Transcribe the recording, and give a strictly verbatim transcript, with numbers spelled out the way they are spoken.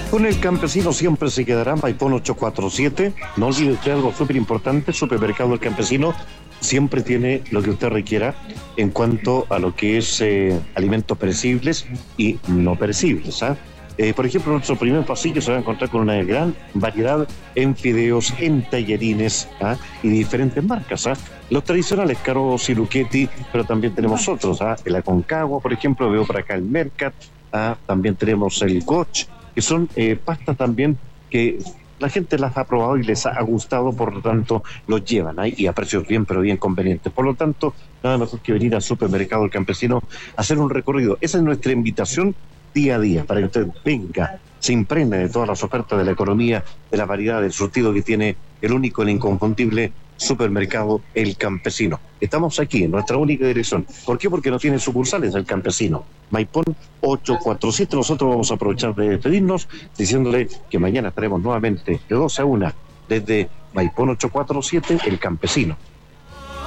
Con el campesino siempre se quedará. Maipón ocho cuatro siete. No olvide usted algo súper importante: Supermercado El Campesino siempre tiene lo que usted requiera en cuanto a lo que es eh, alimentos perecibles y no perecibles. ¿ah? Eh, por ejemplo, nuestro primer pasillo se va a encontrar con una gran variedad en fideos, en tallarines, ¿ah? y diferentes marcas. ¿ah? Los tradicionales, Carosi, Luchetti, pero también tenemos otros. ¿ah? El Aconcagua, por ejemplo, veo por acá el Mercat, ¿ah? también tenemos el Goch, que son eh, pastas también que la gente las ha probado y les ha gustado, por lo tanto los llevan ahí y a precios bien, pero bien convenientes. Por lo tanto, nada mejor que venir al Supermercado El Campesino a hacer un recorrido. Esa es nuestra invitación día a día, para que usted venga, se impregne de todas las ofertas de la economía, de la variedad, del surtido que tiene el único, el inconfundible Supermercado El Campesino. Estamos aquí en nuestra única dirección. ¿Por qué? Porque no tiene sucursales El Campesino. Maipón ocho cuatro siete. Nosotros vamos a aprovechar de despedirnos diciéndole que mañana estaremos nuevamente de doce a una desde Maipón ocho cuatro siete, El Campesino.